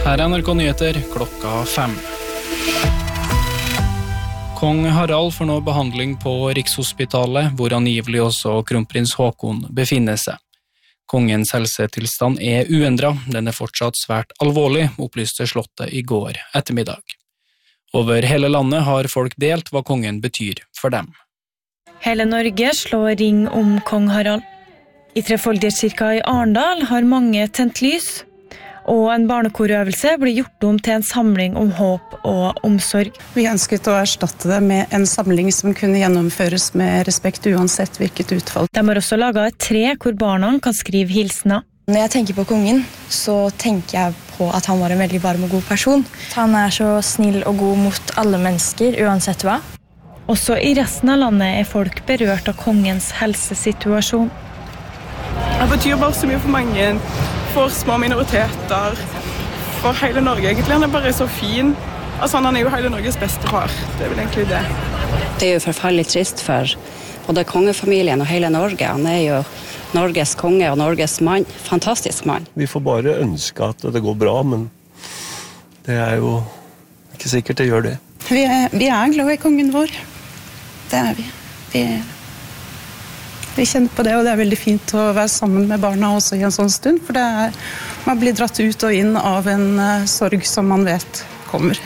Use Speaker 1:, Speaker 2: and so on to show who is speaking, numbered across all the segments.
Speaker 1: Her NRK Nyheter klokka 5. Kong Harald får nå behandling på Rikshospitalet, hvor angivelig også kronprins Haakon befinner seg. Kongens helsetilstand uendret, den fortsatt svært alvorlig, opplyste slottet i går ettermiddag. Over hele landet har folk delt hva kongen betyr for dem.
Speaker 2: Hele Norge slår ring om kong Harald. I Trefoldighetskirka i Arendal har mange tent lys, og en barnekorøvelse blir gjort om til en samling om håp og omsorg.
Speaker 3: Vi ønsket å erstatte det med en samling som kunne gjennomføres med respekt uansett hvilket utfall.
Speaker 2: De har også laget et tre hvor barna kan skrive hilsener.
Speaker 4: Når jeg tenker på kongen, så tenker jeg på at han var en veldig varm og god person. Han så snill og god mot alle mennesker, uansett hva.
Speaker 2: Også i resten av landet folk berørt av kongens helsesituasjon.
Speaker 5: Det betyr bare så mye for mange, for små minoriteter, for hele Norge egentlig. Han bare så fin. Altså, han jo hele Norges beste far. Det vel egentlig det.
Speaker 6: Det jo forferdelig trist for både kongefamilien og hele Norge. Han jo Norges konge og Norges mann. Fantastisk mann.
Speaker 7: Vi får bare ønske at det går bra, men det jo ikke sikkert det gjør det.
Speaker 3: Vi glad i kongen vår. Det vi. Vi kjenner på det, og det veldig fint å være sammen med barna også i en sånn stund, for man blir dratt ut og inn av en sorg som man vet kommer.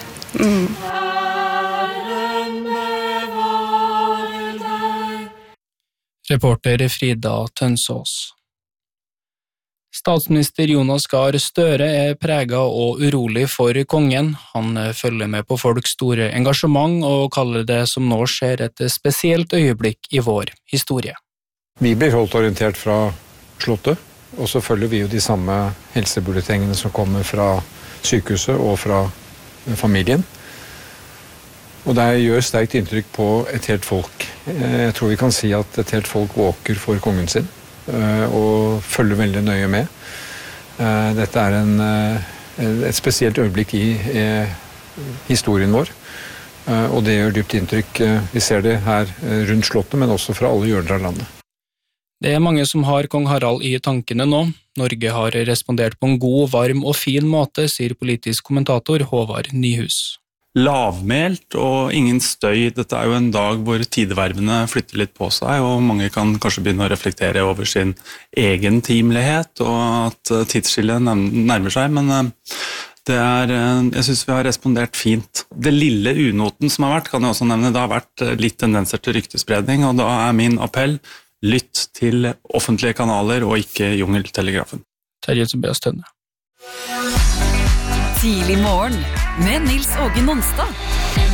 Speaker 1: Reporter Frida Tønsås. Statsminister Jonas Gahr Støre preget og urolig for kongen. Han følger med på folks store engasjement og kaller det som nå skjer et spesielt øyeblikk i vår historie.
Speaker 8: Vi blir holdt orientert fra slottet, og så følger vi jo de samme helsebulletingene som kommer fra sykehuset og fra familien. Og det gjør sterkt inntrykk på et helt folk. Jeg tror vi kan si at et helt folk våker for kongen sin, og følger veldig nøye med. Dette et spesielt øyeblikk i historien vår, og det gjør dypt inntrykk. Vi ser det her rundt slottet, men også fra alle hjørner av landet.
Speaker 1: Det mange som har kong Harald i tankene nå. Norge har respondert på en god, varm og fin måte, sier politisk kommentator Håvard Nyhus.
Speaker 9: Lavmælt og ingen støy. Dette jo en dag hvor tidevervene flytter litt på seg, og mange kan kanskje begynne å reflektere over sin egen timelighet, og at tidsskillet nærmer seg, men jeg synes vi har respondert fint. Det lille unoten som har vært, kan jeg også nevne, det har vært litt tendenser til ryktespredning, og da min appell, lytt til offentlige kanaler og ikke jungeltelegrafen.
Speaker 1: Terje Tobias Tønne.
Speaker 10: Tidlig morgen med Nils Åge Monstad.